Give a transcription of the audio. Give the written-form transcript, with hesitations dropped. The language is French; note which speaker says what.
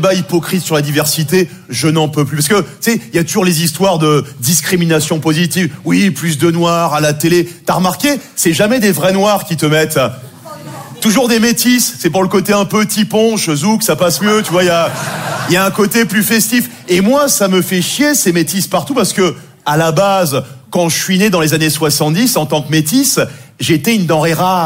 Speaker 1: Hypocrite sur la diversité, je n'en peux plus. Parce que, tu sais, il y a toujours les histoires de discrimination positive. Oui, plus de noirs à la télé. T'as remarqué, c'est jamais des vrais noirs qui te mettent. Toujours des métis. C'est pour le côté un peu tiponche, zouk, ça passe mieux. Tu vois, il y a un côté plus festif. Et moi, ça me fait chier ces métis partout parce que, à la base, quand je suis né dans les années 70, en tant que métis, j'étais une denrée rare.